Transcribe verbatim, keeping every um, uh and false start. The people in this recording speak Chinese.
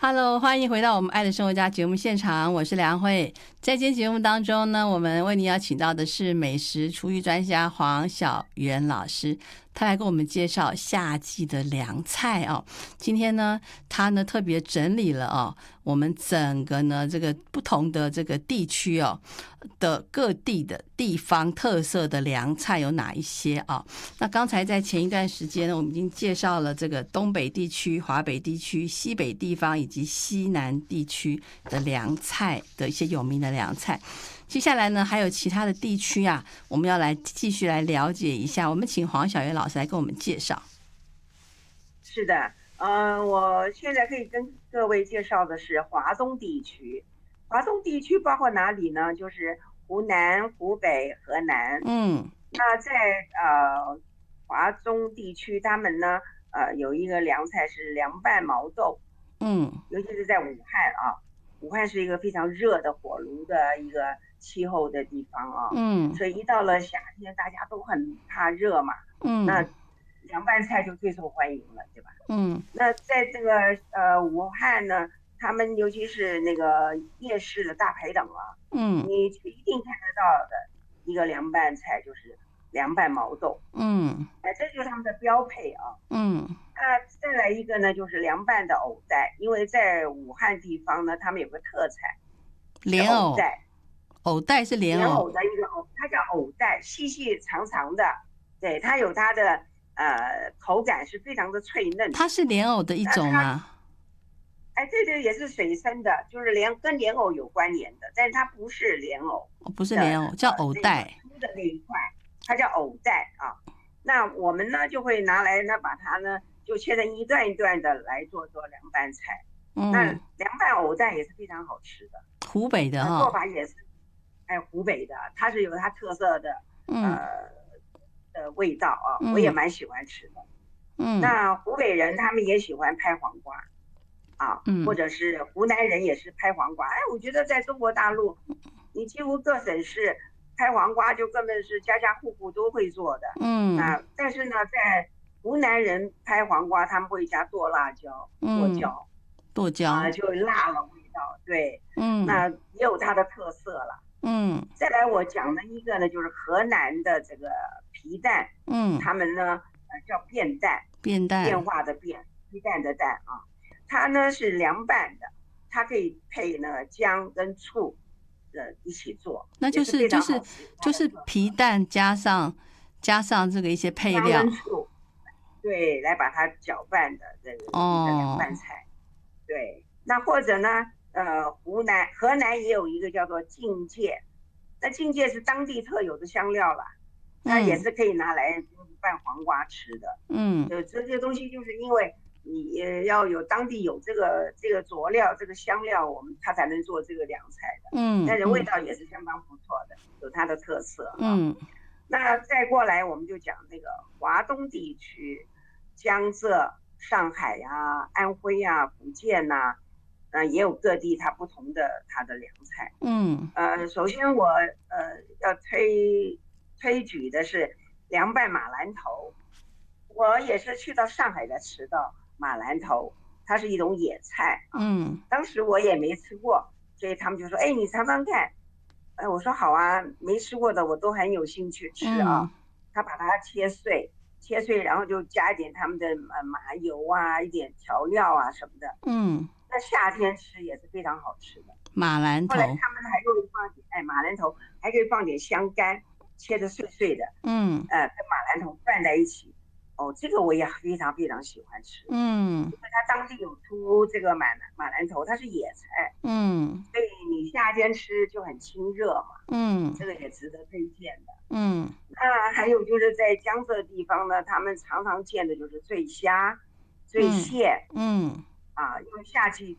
Hello，欢迎回到我们爱的生活家节目现场，我是梁慧。在今天节目当中呢，我们为您邀请到的是美食厨艺专家黄小元老师，他来跟我们介绍夏季的凉菜哦。今天呢，他呢特别整理了哦，我们整个呢这个不同的这个地区哦的各地的地方特色的凉菜有哪一些啊、哦？那刚才在前一段时间呢，我们已经介绍了这个东北地区、华北地区、西北地方以及西南地区的凉菜的一些有名的凉菜。接下来呢，还有其他的地区啊，我们要来继续来了解一下。我们请黄小元老师来跟我们介绍。 是的，呃，我现在可以跟各位介绍的是华东地区。华东地区包括哪里呢？就是湖南、湖北、河南。 嗯， 那在呃华中地区，他们呢呃有一个凉菜是凉拌毛豆。 嗯， 尤其是在武汉啊，武汉是一个非常热的火炉的一个气候的地方啊。 嗯， 所以一到了夏天，大家都很怕热嘛。 嗯， 那凉拌菜就最受欢迎了，对吧？ 嗯， 那在这个呃武汉呢，他们尤其是那个夜市的大排档啊， 嗯， 你一定看得到的一个凉拌菜就是凉拌毛豆。 嗯， 哎，这就是他们的标配啊。 嗯， 那再来一个呢，就是凉拌的藕带，因为在武汉地方呢，他们有个特产， 莲藕，藕带是莲藕，莲藕藕的一个藕，它叫藕带，细细长长的，对，它有它的呃口感是非常的脆嫩。 它是莲藕的一种吗？ 哎，这个也是水生的，就是莲跟莲藕有关联的，但是它不是莲藕， 不是莲藕，叫藕带。 粗的那一块，它叫藕带啊。那我们呢就会拿来呢，把它呢就切成一段一段的来做做凉拌菜。 嗯， 那凉拌藕带也是非常好吃的， 湖北的哈、哦， 做法也是，哎，湖北的，它是有它特色的， 嗯、 呃的味道啊， 嗯、 我也蛮喜欢吃的。 嗯， 那湖北人他们也喜欢拍黄瓜。啊，或者是湖南人也是拍黄瓜。哎，我觉得在中国大陆，你几乎各省市拍黄瓜就根本是家家户户都会做的。 嗯， 啊，但是呢，在湖南人拍黄瓜，他们会加剁辣椒、剁椒、 剁椒啊，就辣了味道。对， 嗯， 那也有它的特色了。 嗯， 再来我讲的一个呢，就是河南的这个皮蛋， 嗯， 他们呢呃叫变蛋， 变蛋， 变化的变，皮蛋的蛋啊。它呢是凉拌的，它可以配呢姜跟醋，呃一起做， 那就是就是就是皮蛋加上加上这个一些配料， 姜跟醋，对，来把它搅拌的这个一个凉拌菜。哦、对，那或者呢，呃，湖南、河南也有一个叫做荆芥，那荆芥是当地特有的香料啦，它也是可以拿来拌黄瓜吃的。 嗯， 就这些东西就是因为。你要有当地有这个这个佐料这个香料，我们它才能做这个凉菜的。 嗯， 但是味道也是相当不错的，有它的特色。 嗯， 那再过来我们就讲那个华东地区，江浙、上海呀、啊、安徽啊、福建呐、啊，呃，也有各地它不同的它的凉菜。 嗯， 呃，首先我呃要推推举的是凉拌马兰头，我也是去到上海才吃到。马兰头，它是一种野菜， 嗯， 当时我也没吃过，所以他们就说：“哎，你尝尝看。”哎，我说好啊，没吃过的我都很有兴趣吃啊。嗯、他把它切碎，切碎，然后就加一点他们的呃麻油啊，一点调料啊什么的。 嗯， 那夏天吃也是非常好吃的。 马兰头， 后来他们还会放点，哎，马兰头还可以放点香干，切的碎碎的， 嗯， 呃，跟马兰头拌在一起。哦，这个我也非常非常喜欢吃， 嗯， 因为它当地有出这个马马兰头，它是野菜， 嗯， 所以你夏天吃就很清热嘛， 嗯， 这个也值得推荐的， 嗯， 那还有就是在江浙地方呢，他们常常见的就是醉虾、醉蟹， 嗯， 啊，因为夏季